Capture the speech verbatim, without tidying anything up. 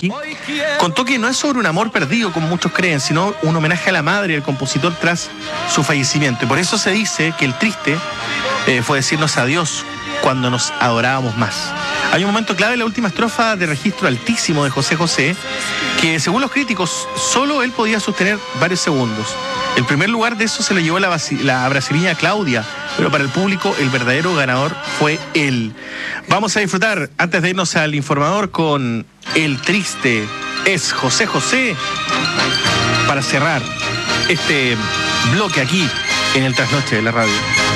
Yankee, contó que no es sobre un amor perdido, como muchos creen, sino un homenaje a la madre del compositor tras su fallecimiento. Y por eso se dice que el triste eh, fue decirnos adiós cuando nos adorábamos más. Hay un momento clave en la última estrofa de registro altísimo de José José, que según los críticos, solo él podía sostener varios segundos. El primer lugar de eso se lo llevó la, la brasileña Claudia, pero para el público el verdadero ganador fue él. Vamos a disfrutar, antes de irnos al informador, con El triste es José José, para cerrar este bloque aquí en el Trasnoche de la Radio.